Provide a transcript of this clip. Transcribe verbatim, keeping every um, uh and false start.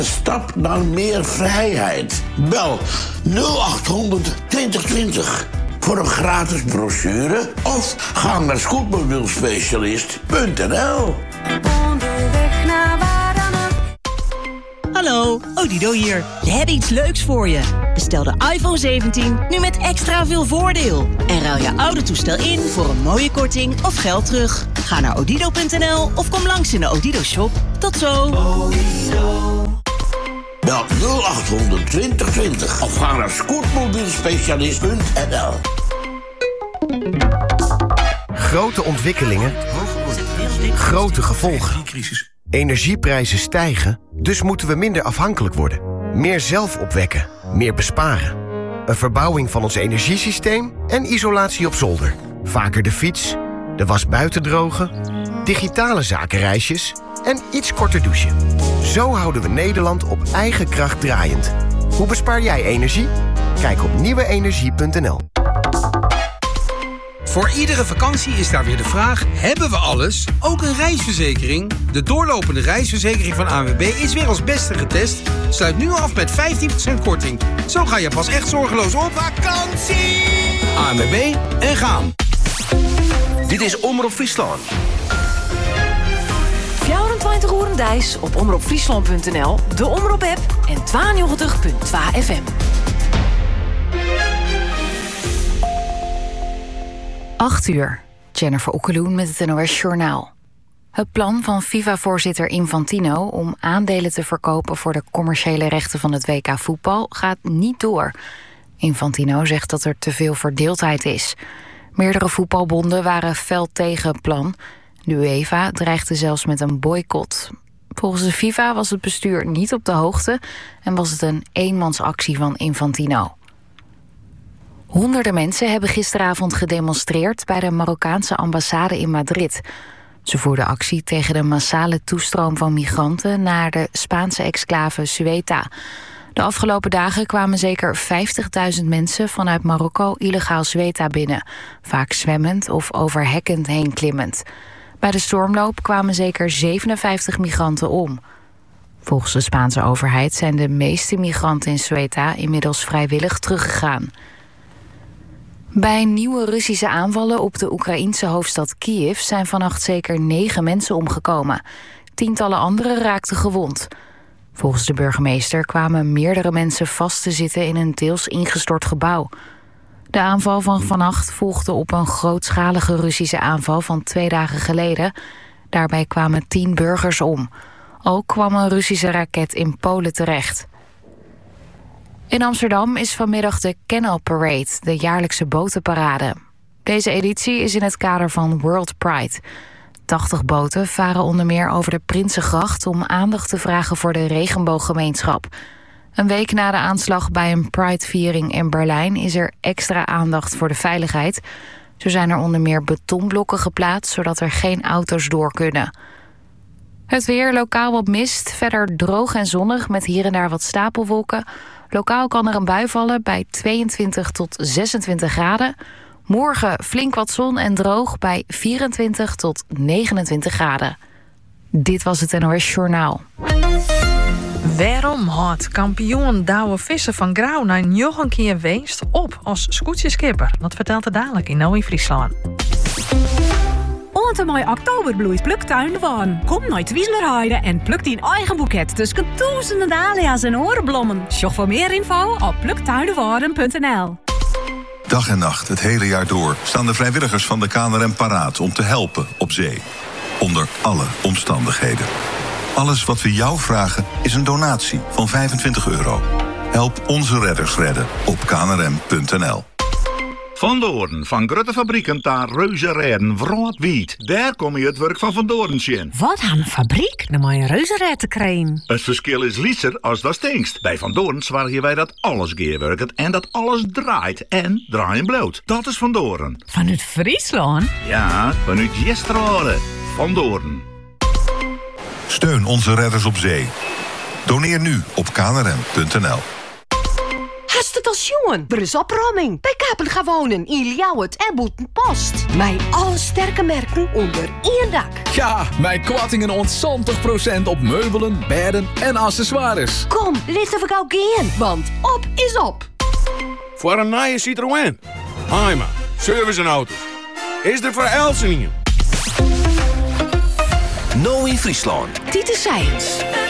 Stap naar meer vrijheid. Bel nul acht honderd twintig twintig voor een gratis brochure of ga naar scootmobielspecialist punt n l. Onderweg naar waar dan ook. Hallo, Odido hier. We hebben iets leuks voor je. Bestel de iPhone zeventien nu met extra veel voordeel. En ruil je oude toestel in voor een mooie korting of geld terug. Ga naar odido punt n l of kom langs in de Odido shop. Tot zo. Bel nul acht honderd twintig twintig of ga naar scootmobielspecialist punt n l. Grote ontwikkelingen, grote gevolgen. Energieprijzen stijgen, dus moeten we minder afhankelijk worden. Meer zelf opwekken, meer besparen. Een verbouwing van ons energiesysteem en isolatie op zolder. Vaker de fiets, de was buiten drogen, digitale zakenreisjes en iets korter douchen. Zo houden we Nederland op eigen kracht draaiend. Hoe bespaar jij energie? Kijk op nieuwe energie punt n l. Voor iedere vakantie is daar weer de vraag: hebben we alles? Ook een reisverzekering? De doorlopende reisverzekering van A N W B is weer als beste getest. Sluit nu af met vijftien procent korting. Zo ga je pas echt zorgeloos op vakantie. A N W B en gaan. Dit is Omroep Friesland. vierentwintig uur Dijs op omroep friesland punt n l, de Omroep-app en tweeënnegentig punt twee F M. acht uur. Jennifer Okkeloen met het N O S Journaal. Het plan van FIFA-voorzitter Infantino om aandelen te verkopen voor de commerciële rechten van het W K voetbal gaat niet door. Infantino zegt dat er te veel verdeeldheid is. Meerdere voetbalbonden waren fel tegen het plan. De UEFA dreigde zelfs met een boycott. Volgens de FIFA was het bestuur niet op de hoogte en was het een eenmansactie van Infantino. Honderden mensen hebben gisteravond gedemonstreerd bij de Marokkaanse ambassade in Madrid. Ze voerden actie tegen de massale toestroom van migranten naar de Spaanse exclave Ceuta. De afgelopen dagen kwamen zeker vijftigduizend mensen vanuit Marokko illegaal Ceuta binnen, vaak zwemmend of overhekkend heen klimmend. Bij de stormloop kwamen zeker zevenenvijftig migranten om. Volgens de Spaanse overheid zijn de meeste migranten in Ceuta inmiddels vrijwillig teruggegaan. Bij nieuwe Russische aanvallen op de Oekraïense hoofdstad Kiev zijn vannacht zeker negen mensen omgekomen. Tientallen anderen raakten gewond. Volgens de burgemeester kwamen meerdere mensen vast te zitten in een deels ingestort gebouw. De aanval van vannacht volgde op een grootschalige Russische aanval van twee dagen geleden. Daarbij kwamen tien burgers om. Ook kwam een Russische raket in Polen terecht. In Amsterdam is vanmiddag de Canal Parade, de jaarlijkse botenparade. Deze editie is in het kader van World Pride. tachtig boten varen onder meer over de Prinsengracht om aandacht te vragen voor de regenbooggemeenschap. Een week na de aanslag bij een Pride-viering in Berlijn is er extra aandacht voor de veiligheid. Zo zijn er onder meer betonblokken geplaatst, zodat er geen auto's door kunnen. Het weer, lokaal wat mist, verder droog en zonnig met hier en daar wat stapelwolken. Lokaal kan er een bui vallen bij tweeëntwintig tot zesentwintig graden. Morgen flink wat zon en droog bij vierentwintig tot negenentwintig graden. Dit was het N O S Journaal. Waarom had kampioen Douwe Visser van Grauw na nog een keer weest op als scootjeskipper? Dat vertelt hij dadelijk in Nou in Friesland. Onze mooie oktoberbloeit pluktuin van. Kom naar Wieslerheide en pluk die eigen boeket tussen duizenden dahlia's en orenblommen. Zoek voor meer info op pluktuindewaarden punt n l. Dag en nacht, het hele jaar door, staan de vrijwilligers van de K N R M paraat om te helpen op zee. Onder alle omstandigheden. Alles wat we jou vragen is een donatie van vijfentwintig euro. Help onze redders redden op k n r m punt n l. Van Doorn, van grote fabrieken naar reuzenrijden, Wrootwiet. Daar kom je het werk van Van Doorn zien. Wat aan een fabriek, naar mijn reuzenrijd te krijgen. Het verschil is lieser als dat stinkt. Bij Van Doorn zorgen wij dat alles geerwerkt en dat alles draait en draaien bloot. Dat is Van Doorn. Vanuit Friesland? Ja, vanuit Jestrade. Van Doorn. Steun onze redders op zee. Doneer nu op k n r m punt n l. Hast het al jongen? Er is opruiming. Bij Kapen gaan wonen in Ljouwert en Boetenpost. Mijn alle sterke merken onder één dak. Ja, mijn kwattingen ontzontig procent op meubelen, bedden en accessoires. Kom, laten we gauw gaan, want op is op. Voor een nieuwe Citroën. Haima, service en auto's. Is er voor Elsen in? Nou in Friesland. Dit is Science.